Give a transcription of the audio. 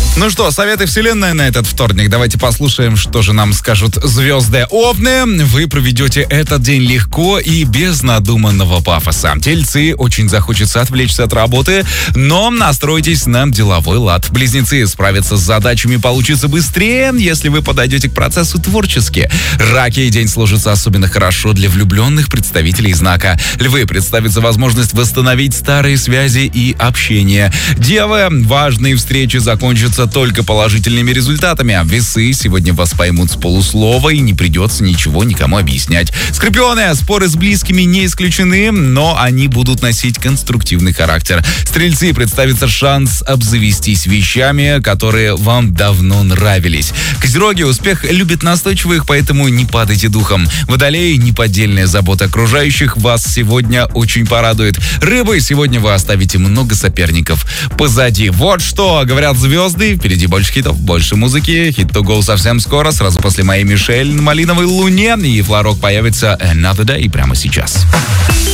Ну что, советы вселенной на этот вторник. Давайте послушаем, что же нам скажут звезды. Овны, вы проведете этот день легко и без надуманного пафоса. Тельцы, очень захочется отвлечься от работы, но настройтесь на деловой лад. Близнецы, справиться с задачами получится быстрее, если вы подойдете к процессу творчески. Раки, день сложится особенно хорошо для влюбленных представителей знака. Львы, представится возможность восстановить старые связи и общение. Девы, важные встречи закончатся только положительными результатами. Весы, сегодня вас поймут с полуслова и не придется ничего никому объяснять. Скорпионы, споры с близкими не исключены, но они будут носить конструктивный характер. Стрельцы, представится шанс обзавестись вещами, которые вам давно нравились. Козероги, успех любит настойчивых, поэтому не падайте духом. Водолеи, неподдельная забота окружающих вас сегодня очень порадует. Рыбы, сегодня вы оставите много соперников позади. Вот что говорят звезды. Впереди больше хитов, больше музыки. Hit to go совсем скоро, сразу после моей Мишель на малиновой луне. И Фларок появится Another Day прямо сейчас.